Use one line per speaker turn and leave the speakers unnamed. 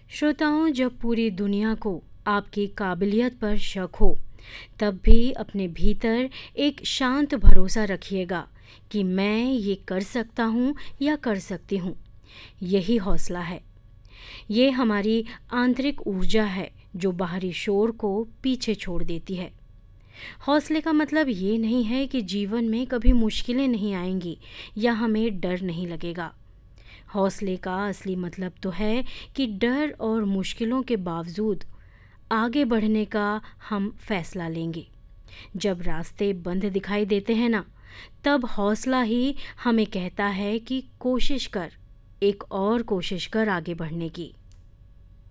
श्रोताओं, जब पूरी दुनिया को आपकी काबिलियत पर शक हो, तब भी अपने भीतर एक शांत भरोसा रखिएगा कि मैं ये कर सकता हूँ या कर सकती हूँ। यही हौसला है। ये हमारी आंतरिक ऊर्जा है जो बाहरी शोर को पीछे छोड़ देती है। हौसले का मतलब ये नहीं है कि जीवन में कभी मुश्किलें नहीं आएंगी या हमें डर नहीं लगेगा। हौसले का असली मतलब तो है कि डर और मुश्किलों के बावजूद आगे बढ़ने का हम फैसला लेंगे। जब रास्ते बंद दिखाई देते हैं ना, तब हौसला ही हमें कहता है कि कोशिश कर, एक और कोशिश कर आगे बढ़ने की।